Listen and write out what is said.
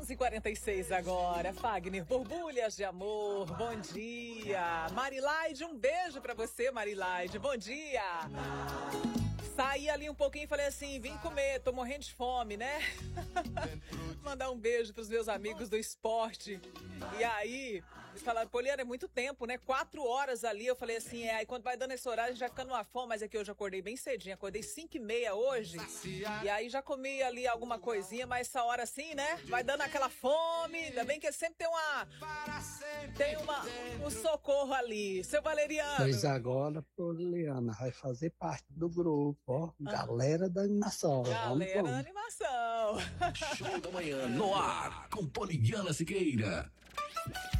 11h46 agora. Fagner, borbulhas de amor, bom dia. Marilaide, um beijo pra você, Marilaide, bom dia. Saí ali um pouquinho e falei assim, vim comer, tô morrendo de fome, né? Mandar um beijo pros meus amigos do esporte. E aí, eles falaram, Poliana, é muito tempo, né? 4 horas ali. Eu falei assim, aí quando vai dando esse horário, a gente vai ficando numa fome. Mas é que hoje eu acordei bem cedinho, acordei 5h30 hoje. E aí já comi ali alguma coisinha, mas essa hora assim, né? Vai dando aquela fome. Ainda bem que sempre tem um socorro ali. Seu Valeriano. Pois agora, Poliana, vai fazer parte do grupo, ó. Galera da animação. Galera da animação. Show da manhã no ar com Poliana Siqueira.